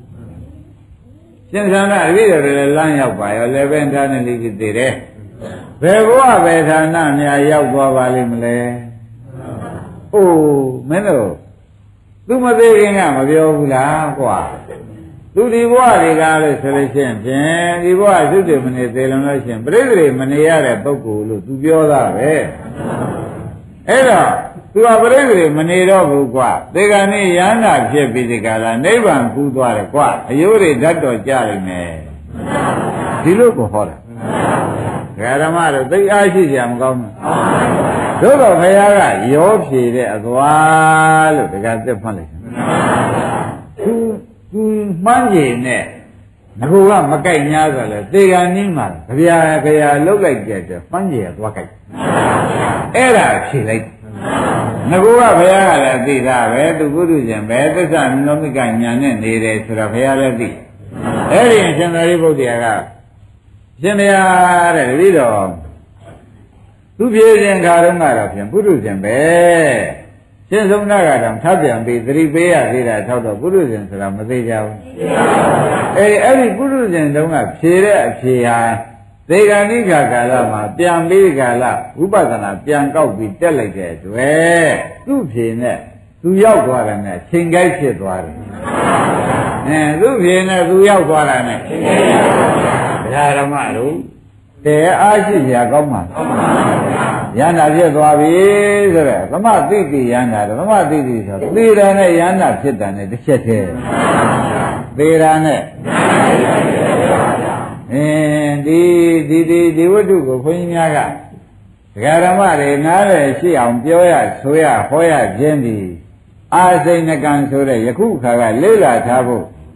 ရှင်သန္တာတပည့်တော်လည်းလမ်းရောက်ပါရောလည်းပဲထားနေလေးပြီးသေးတယ်ဘယ်ဘဝပဲဌာနများရောက်သွားပါလိမ့်မလဲအိုးမင်းတို့သူမသေးခင်ကမပြောဘူးလားကွာသူဒီဘဝတွေကလို့ဆိုလို့ရှိရင်ဖြင့်ဒီဘဝသုတေမနေသေးလုံးလို့ရှိရင်ပြိဿတွေမနေရတဲ့ပုဂ္ဂိုလ်လို့သူပြောတာပဲအဲ့တော့သူကပြိဿတွေမနေတော့ဘူးကွာသေကံနဲ့ယန္တာဖြစ်ပြီးဒီကလာနိဗ္ဗာန်ကူးသွားတယ်ကွာအယိုးတွေဓာတ်တော်ကြလိမ့်မယ်ဒီလိုကိုဟောတာဓမ္မတို့သိအားရှိကြမကောင်းဘူးသို့တော့ဘုရားကရောဖြေတဲ့အသွားလို့တကယ်သက်ဖွင့်လိုက်သူသူမှန်းကြည့်နဲ့ငကူကမကြိုက်냐ဆိုလဲသေကံနည်းမှာကြပြာကြပြာလှုပ်လိုက်တဲ့အတွက်မှန်းကြည့်ရသွားကြိုက်အဲ့ဒါဖြေလိုက်ငကူကဘုရားကလည်းသိတာပဲသူပုထုဇဉ်ပဲသစ္စာနိမိတ်ကညာနဲ့နေတယ်ဆိုတော့ဘုရားလည်းသိအဲ့ဒီရှင်သာရိပုတ္တရာကရှင်မယားတဲ့တပည့်တော်သူပြေခြင်းခါတုန်းကတော့ဖြင့်ပုထုဇဉ်ပဲရှင်ဆုံးနာကတော့ထပ်ပြန်ပြီးသတိပေးရသေးတာထောက်တော့ပုထုဇဉ်ဆိုတာမသိကြဘူးအဲအဲ့ဒီပုထုဇဉ်တုန်းကဖြေတဲ့အဖြေဟာသေဂဏိခါကာလမှာပြန်ပြီးကာလဝိပဿနာပြန်ကောက်ပြီးတက်လိုက်တဲ့အတွက်သူ့ဖြေနဲ့သူရောက်သွားတယ်နဲ့ချိန်ကိုက်ဖြစ်သွားတယ်အဲသူ့ဖြေနဲ့သူရောက်သွားတာနဲ့ချိန်ကိုက်ဘုရားဓမ္မတို့တဲအားရှိကြကောင်းပါယန္တာဖြစ်သွားပြီဆိုတော့သမသိတိယန္တာသမသိတိဆိုသေရနဲ့ယန္တာဖြစ်တာနဲ့တစ်ချက်တည်းသေရနဲ့အင်းဒီဒီဒီဒီဝတ္ထုကိုခွန်ကြီးများကဒကာဓမ္မတွေနားလည်ရှိအောင်ပြောရဆိုရဟောရခြင်းဒီအာစိဏကံဆိုတဲ့ယခုခါကလေ့လာထားဖို့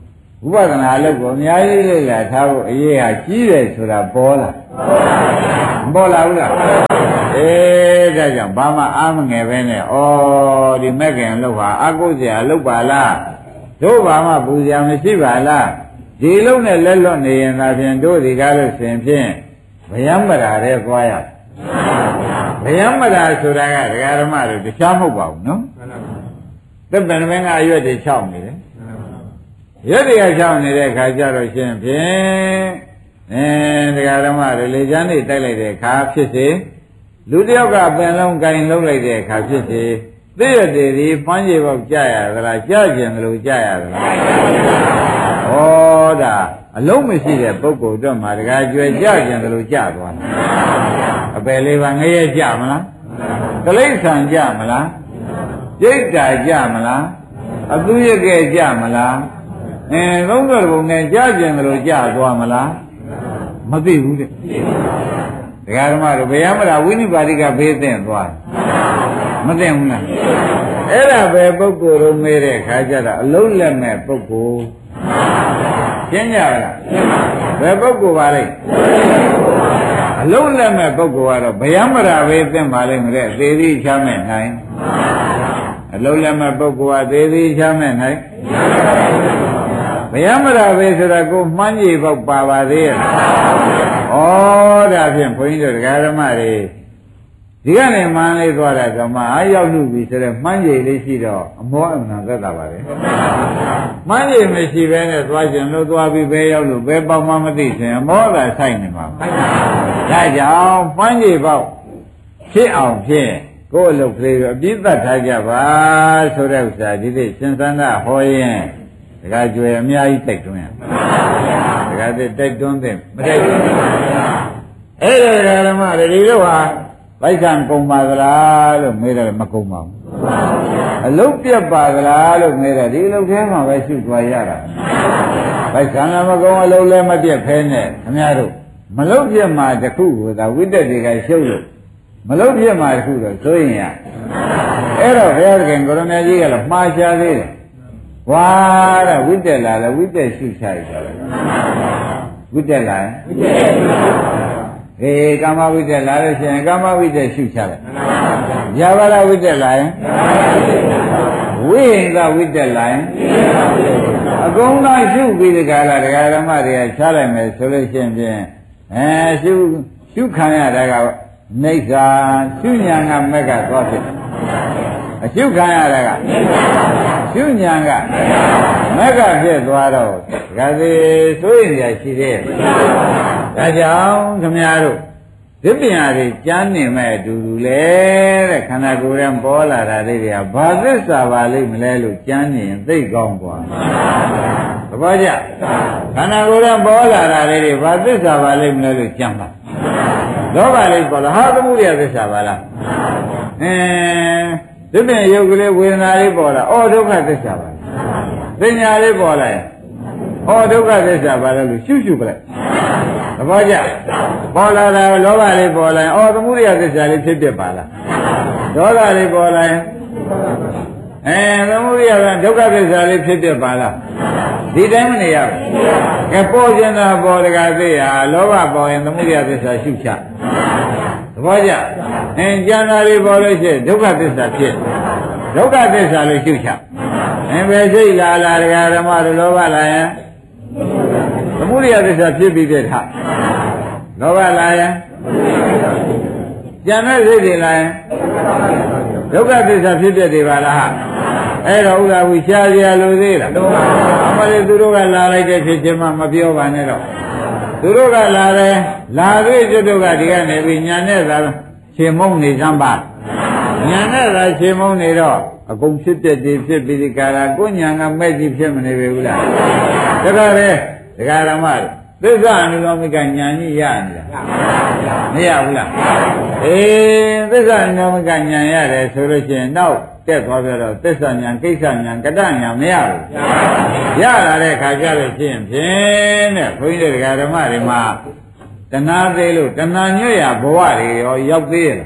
ဥပဒနာလုပ်ကိုအများကြီးလေ့လာထားဖို့အရေးဟာကြီးတယ်ဆိုတာပေါ်လာပေါ်လာဘူးလားအေးဒါကြောင့်ဘာမှအားမငယ်ပဲနဲ့ဩဒီမက်ကင်လုပ်ဟာအကုသရာလုပ်ပါလားတို့ဘာမှပူဇာမရှိပါလားဒီလုံးနဲ့လက်လွတ်နေရင်သာဖြင့်တို့ဒီကားလို့ရှင်ဖြင့်ဗယံမရာတဲ့သွားရဗယံမရာဆိုတာကဒကာဓမ္မတို့တခြားမဟုတ်ပါဘူးနော်သက်ပင်မင်းကအရွက်တွေချောက်နေတယ်ရွက်တွေကချောက်နေတဲ့ခါကျတော့ရှင်ဖြင့်အဲဒကာဓမ္မတို့လေချမ်းတွေတိုက်လိုက်တဲ့အခါဖြစ်စေလူတယောက်ကပင်လုံးကင်လုံးလိုက်တဲ့အခါဖြစ်စေသိရတဲ့ဒီပန်းကြီးပေါက်ကြရသလားကြကျင်လို့ကြရသလားဩဒါအလုံးမရှိတဲ့ပုဂ္ဂိုလ်တော့မှတကားကြွယ်ကြကျင်လို့ကြသွားတယ်အပယ်လေးပါငရဲကြမလားကလိษံကြမလားကျိတ်တာကြမလားအသူရကဲကြမလားအင်းသုံးတော်ဘုံနဲ့ကြကျင်လို့ကြသွားမလားမသိဘူးတဲ့ဒကာဓမ္မတို့ဘယ်ရမလားဝိနိပါတိကဘေးသင့်သွားမသိဘူးလားအဲ့ဒါပဲပုဂ္ဂိုလ်တို့မေးတဲ့ခါကျတော့အလုံးလက်မဲ့ပုဂ္ဂိုလ်ရှင်းကြပါလားဘယ်ပုဂ္ဂိုလ်ပါလဲအလုံးလက်မဲ့ပုဂ္ဂိုလ်ကတော့ဘယ်ရမလားဘေးသင့်ပါလိမ့်မယ်သေသည်ချမ်းမဲ့နိုင်အလုံးလက်မဲ့ပုဂ္ဂိုလ်ကသေသည်ချမ်းမဲ့နိုင်ဘယ်ရမလားဘေးဆိုတာကိုမှန်းကြီးပေါက်ပါပါသေးရဲ့ဩဒါဖြင့်ဘုန်းကြီးတို့ဒကာဓမ္မတွေဒီကနေမှန်းလေးသွားတာကမှအားရောက်လို့ပြီဆိုတော့မှန်းကြီးလေးရှိတော့အမောအမှန်သက်တာပါပဲမှန်းကြီးမရှိဘဲနဲ့သွားခြင်းလို့သွားပြီးဘဲရောက်လို့ဘဲပေါက်မှမသိခြင်းအမောသာဆိုင်နေမှာဒါကြောင့်မှန်းကြီးပေါက်ဖြစ်အောင်ဖြင့်ကိုယ်အလုပ်ကလေးကိုအပြည့်သတ်ထားကြပါဆိုတဲ့ဥစ္စာဒီနေ့ရှင်သန္တာဟောရင်ဒကာကျွယ်အများကြီးတိုက်တွန်းရဒကာတဲ့တိုက်တွန်းတဲ့မတိုက်တွန်းအဲ့ဒါဒကာဓမ္မတွေဒီလိုဟာဗိုက်ဆံကုန်ပါသလားလို့မေးတယ်မကုန်ပါဘူးအလုတ်ပြတ်ပါသလားလို့မေးတယ်ဒီအလုတ်ထဲမှာပဲရှုသွားရတာဗိုက်ဆံလည်းမကုန်အလုတ်လည်းမပြတ်ဖဲနဲ့ခင်ဗျားတို့မလုတ်ပြတ်မှာတခုကိုသာဝိတ္တတွေကရှုပ်လို့မလုတ်ပြတ်မှာတခုတော့ဆိုရင်ရအဲ့တော့ဘုရားခင်ကိုရမကြီးကလည်းမှားချသေးတယ်ဝါတဲ့ဝိတ္တလာလဲဝိတ္တရှုချရတာဝိတ္တလာဝိတ္တဟေးကာမဝိတ္တလာလို့ရှိရင်ကာမဝိတ္တရှုချလိုက်ယာဘာလဝိတ္တလာရင်ဝိဟိန္ဒဝိတ္တလာရင်အကုန်လုံးရှုပြီးဒီကလာဒကာဓမ္မတွေကချလိုက်မယ်ဆိုလို့ရှိရင်ဖြင့်အဲရှုရှုခံရတာကနိစ္စရှုညာကမက်ကသွားဖြစ်အရှုခံရတာကရှုညာကမက်ကဖြစ်သွားတော့ဒါစီဆိုရင်ရရှိသေးတယ်ဒါကြောင့်ခင်ဗျားတို့ဒီပညာတွေကြားနေမဲ့အတူတူလေတဲ့ခန္ဓာကိုယ်ရဲ့ပေါ်လာတာလေးတွေကဘာသစ္စာပါလိမ့်မလဲလို့ကြားနေရင်သိကောင်းกว่าသဘောကျခန္ဓာကိုယ်ရဲ့ပေါ်လာတာလေးတွေဘာသစ္စာပါလိမ့်မလဲလို့ကြားပါလောဘလေးပေါ်လာဟာသမှုရသစ္စာပါလားအင်းဒီပင်ယုတ်ကလေးဝေဒနာလေးပေါ်လာအော်ဒုက္ခသစ္စာပါသိညာလေးပေါ်လာရင်အော်ဒုက္ခသစ္စာပါလားလို့ရှုရှုပလိုက်သဘောကျပေါ်လာတာလောဘလေးပေါ်လာရင်အော်သမှုရိယသစ္စာလေးဖြစ်ဖြစ်ပါလားဒေါသလေးပေါ်လာရင်အဲသမှုရိယကဒုက္ခသစ္စာလေးဖြစ်ဖြစ်ပါလားဒီတိုင်းမနေရဘူးကဲပေါ်ခြင်းသာပေါ်တကားသိရလောဘပေါ်ရင်သမှုရိယသစ္စာရှုချသဘောကျအင်းကျန်တာလေးပေါ်လို့ရှိရင်ဒုက္ခသစ္စာဖြစ်ဒုက္ခသစ္စာလေးရှုချအင်းပဲစိတ်လာလာဒကာဓမ္မတို့လောဘလာရင်သမုဒိယသစ္စာဖြစ်ပြီးတဲ့ထလောဘလာရင်ကျန်တဲ့စိတ်တွေလာရင်ဒုက္ခသစ္စာဖြစ်တဲ့တွေပါလားအဲ့တော့ဥဒ္ဒဝိရှားရလို့သေးလားအမလေးသူတို့ကလာလိုက်တဲ့ဖြစ်ချင်းမှမပြောပါနဲ့တော့သူတို့ကလာတယ်လာသေးကျွတ်တို့ကဒီကနေပြီးညာနဲ့သာရှင်မုံနေစမ်းပါညာနဲ့သာရှင်မုံနေတော့အကုန်ဖြစ်ပြတည်ဖြစ်ပြီးဒီကာလကိုညာကမဲ့ကြီးဖြစ်မနေပြီဘူးလားဒါကြတဲ့ဒကာရမသစ္စာအနုလောမိကညာကြီးရနေတာမရဘူးလားအေးသစ္စာအနုလောမိကညာရတယ်ဆိုလို့ရှိရင်နောက်တက်သွားပြတော့သစ္စာညာကိစ္စညာကတ္တညာမရဘူးရလာတဲ့ခါကျလို့ရှိရင်ဖြင့်တဲ့ဘုန်းကြီးတို့ဒကာဓမ္မတွေမှာတဏှာသေးလို့တဏှာညွတ်ရဘဝတွေရောရောက်သေးရဲ့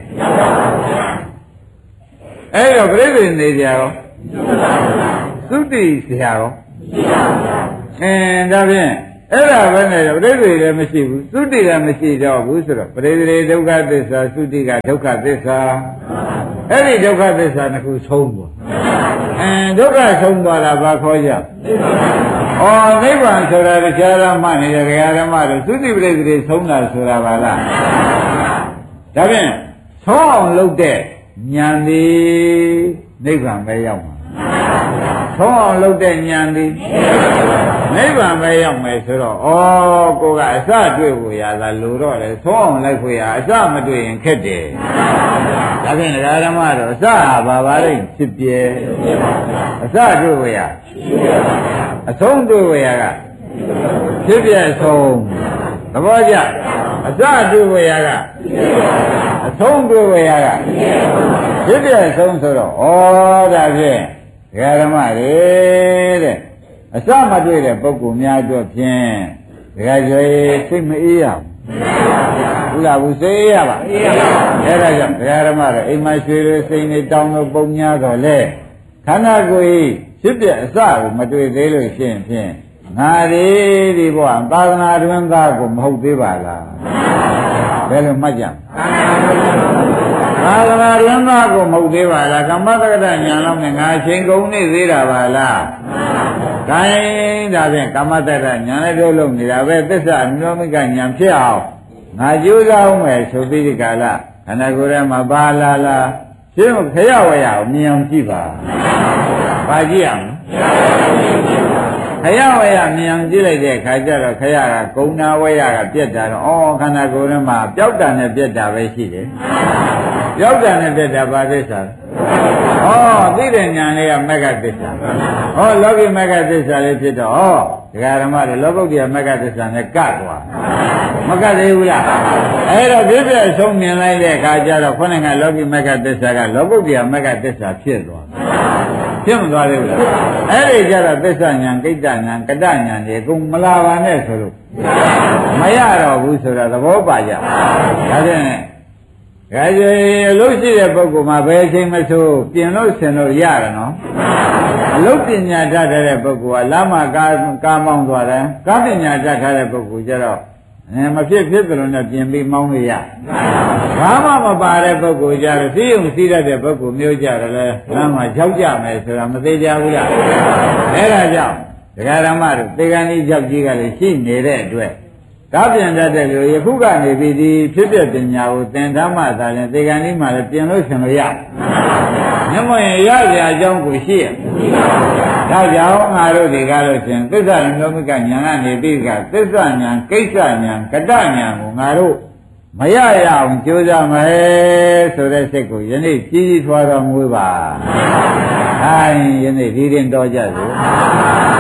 အဲ့တော့ပြိဿနေကြရောသုတိဆရာရောအင်းဒါဖြင့်အဲ့ဒါပဲနဲ့ပရိသေလည်းမရှိဘူးသုတိလည်းမရှိတော့ဘူးဆိုတော့ပရိသေဒုက္ခသစ္စာသုတိကဒုက္ခသစ္စာအဲ့ဒီဒုက္ခသစ္စာတစ်ခုဆုံးသွားအင်းဒုက္ခဆုံးသွားတာဘာခေါ်ကြဩနိဗ္ဗာန်ဆိုတာတရားဓမ္မနေတဲ့တရားဓမ္မတို့သုတိပရိသေဆုံးတာဆိုတာပါလားဒါဖြင့်ဆုံးအောင်လုပ်တဲ့ဉာဏ်သည်နိဗ္ဗာန်ပဲရောက်မှာဆုံးအောင်လုပ်တဲ့ဉာဏ်သည်နိဗ္ဗာန်ပဲရောက်မယ်ဆိုတော့ဩကိုကအစတွေ့ဖို့ရတာလို့တော့လေဆုံးအောင်လိုက်ဖို့ရအစမတွေ့ရင်ခက်တယ်ဒါဖြင့်ဒကာဓမ္မတော့အစဟာဘာပါလိမ့်ဖြစ်ပြဲအစတွေ့ဖို့ရအဆုံးတွေ့ဖို့ရကဖြစ်ပြဲဆုံးသဘောကျအစတွေ့ဖို့ရကအဆုံးတွေ့ဖို့ရကဖြစ်ပြဲဆုံးဆိုတော့ဩဒါဖြင့်ဒကာဓမ္မတွေတဲ့အစမတွေ့တဲ့ပုဂ္ဂိုလ်များအတွက်ဖြင့်ဒကာကျွေးစိတ်မအေးရဘူးလားဘူးစိတ်အေးရပါအဲ့ဒါကြောင့်ဒကာဓမ္မတွေအိမ်မှာရွှေတွေစိတ်နေတောင်းလို့ပုံများတော့လေခန္ဓာကိုယ်ဖြစ်ပြအစကိုမတွေ့သေးလို့ရှိရင်ဖြင့်ငါဒီဒီဘဝသာသနာတွင်သားကိုမဟုတ်သေးပါလားဘယ်လိုမှတ်ကြသာသနာတွင်သားကိုမဟုတ်သေးပါလားကမ္မတက္ကဋညာလောက်နဲ့ငါအချိန်ကုန်နေသေးတာပါလားဒါရင်ဒါဖြင့်ကမ္မတက္ကဋညာလည်းတို့လုံးနေတာပဲသစ္စာအမျိုးမိကညာဖြစ်အောင်ငါကြိုးစားအောင်မယ်ဆိုပြီးဒီကလာခန္ဓာကိုယ်ထဲမှာပါလာလာရှင်းခရဝရအောင်မြင်အောင်ကြည့်ပါပါကြည့်အောင်ခရဝရမြင်အောင်ကြည့်လိုက်တဲ့အခါကျတော့ခရကဂုဏဝရကပြက်တာတော့ဩခန္ဓာကိုယ်ထဲမှာပျောက်တာနဲ့ပြက်တာပဲရှိတယ်ပျောက်တာနဲ့ပြက်တာဘာသစ္စာဩသိတဲ့ဉာဏ်လေးကမဂ္ဂသစ္စာဩလောကီမဂ္ဂသစ္စာလေးဖြစ်တော့ဩဒကာဓမ္မတွေလောကုတ္တရာမဂ္ဂသစ္စာနဲ့ကတ်သွားမကတ်သေးဘူးလားအဲ့တော့ပြည့်ပြည့်ဆုံးမြင်လိုက်တဲ့အခါကျတော့ခொနဲ့ကလောကီမဂ္ဂသစ္စာကလောကုတ္တရာမဂ္ဂသစ္စာဖြစ်သွားဖြစ်မသွားသေးဘူးလားအဲ့ဒီကျတော့သစ္စာဉာဏ်ကိတ္တဉာဏ်ကတ္တဉာဏ်တွေအကုန်မလာပါနဲ့ဆိုလို့မရတော့ဘူးဆိုတာသဘောပါကြဒါဖြင့်ဒါကြွေအလုပ်ရှိတဲ့ပုဂ္ဂိုလ်မှာဘယ်အချိန်မှဆိုပြင်လို့ဆင်လို့ရတယ်နော်အလုပ်ပညာတတ်တဲ့ပုဂ္ဂိုလ်ကလမ်းမှာကားကားမောင်းသွားတယ်ကားပညာတတ်ထားတဲ့ပုဂ္ဂိုလ်ကျတော့အဲမဖြစ်ဖြစ်သလိုနဲ့ပြင်ပြီးမောင်းလို့ရဘာမှမပါတဲ့ပုဂ္ဂိုလ်ကြတော့သိုံသိတတ်တဲ့ပုဂ္ဂိုလ်မျိုးကြတော့လေလမ်းမှာရောက်ကြမယ်ဆိုတာမသေးကြဘူးလားအဲဒါကြောင့်ဒကာဓမ္မတို့သေကံကြီးကြောက်ကြီးကလည်းရှိနေတဲ့အတွက်ကားပြန်တတ်တဲ့လူယခုကနေပြီးဒီဖြစ်ဖြစ်ပညာကိုသင်ထားမှသာရင်သေကံကြီးမှလည်းပြင်လို့ရှင်လို့ရမျက်မှောင်ရရအကြောင်းကိုရှိရဒါကြောင့်ငါတို့ဒီကားလို့ရှင်သစ္စာမျိုးမိကညာကနေပြီးကသစ္စာညာကိစ္စညာကတ္တညာကိုငါတို့မရရအောင်ကြိုးစားမယ်ဆိုတဲ့စိတ်ကိုယနေ့ကြီးကြီးထွားတော်မူပါ။အဲယနေ့ဒီရင်တော်ကြစို့